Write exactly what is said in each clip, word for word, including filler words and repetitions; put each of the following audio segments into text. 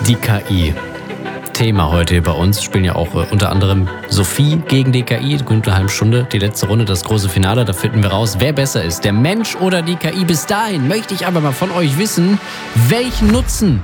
Die K I. Thema heute bei uns. Spielen ja auch äh, unter anderem Sophie gegen die K I. Gut eine halbe Stunde, die letzte Runde, das große Finale. Da finden wir raus, wer besser ist, der Mensch oder die K I. Bis dahin möchte ich aber mal von euch wissen, welchen Nutzen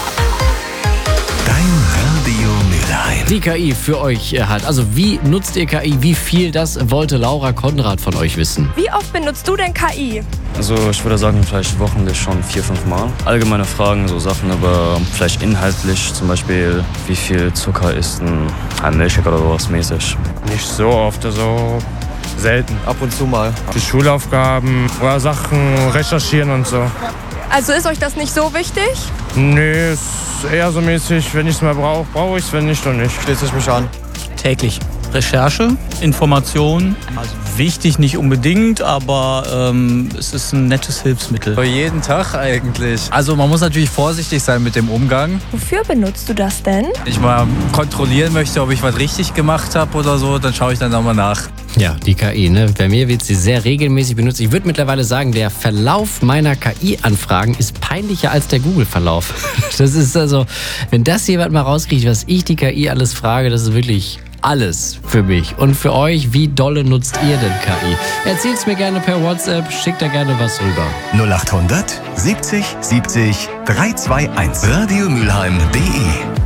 Radio Mülheim. die K I für euch hat. Also wie nutzt ihr K I? Wie viel? Das wollte Laura Konrad von euch wissen. Wie oft benutzt du denn K I? Also ich würde sagen, vielleicht wöchentlich schon vier, fünf Mal. Allgemeine Fragen, so Sachen, aber vielleicht inhaltlich, zum Beispiel, wie viel Zucker ist ein, ein Milchshake oder sowas mäßig. Nicht so oft, also selten. Ab und zu mal. Die Schulaufgaben oder Sachen recherchieren und so. Also ist euch das nicht so wichtig? Nee, ist eher so mäßig, wenn ich es mal brauche, brauche ich es, wenn nicht, dann nicht. Schließe ich mich an. Täglich. Recherche, Information, also wichtig nicht unbedingt, aber ähm, es ist ein nettes Hilfsmittel. Jeden Tag eigentlich. Also man muss natürlich vorsichtig sein mit dem Umgang. Wofür benutzt du das denn? Wenn ich mal kontrollieren möchte, ob ich was richtig gemacht habe oder so, dann schaue ich dann nochmal nach. Ja, die K I, ne? Bei mir wird sie sehr regelmäßig benutzt. Ich würde mittlerweile sagen, der Verlauf meiner K I-Anfragen ist peinlicher als der Google-Verlauf. Das ist also, wenn das jemand mal rauskriegt, was ich die K I alles frage, das ist wirklich alles für mich. Und für euch, wie dolle nutzt ihr denn K I? Erzählt's mir gerne per WhatsApp, schickt da gerne was rüber. null acht hundert siebzig siebzig drei zwei eins. Radio Mülheim punkt de